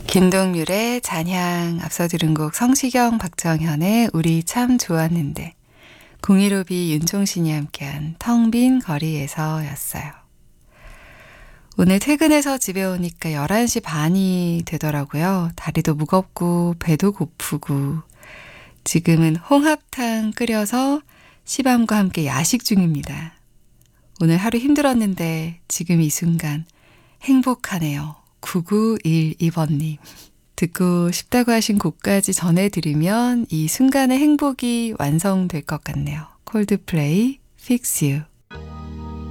김동률의 잔향, 앞서 들은 곡 성시경, 박정현의 우리 참 좋았는데, 015B 윤종신이 함께한 텅 빈 거리에서 였어요. 오늘 퇴근해서 집에 오니까 11시 반이 되더라고요. 다리도 무겁고 배도 고프고 지금은 홍합탕 끓여서 시밤과 함께 야식 중입니다. 오늘 하루 힘들었는데 지금 이 순간 행복하네요. 9912번님. 듣고 싶다고 하신 곡까지 전해드리면 이 순간의 행복이 완성될 것 같네요. 콜드플레이, Fix You.